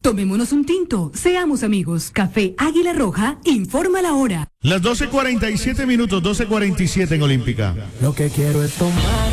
Tomémonos un tinto, seamos amigos. Café Águila Roja, informa la hora. Las 12:47 minutos, 12:47 en Olímpica. Lo que quiero es tomar.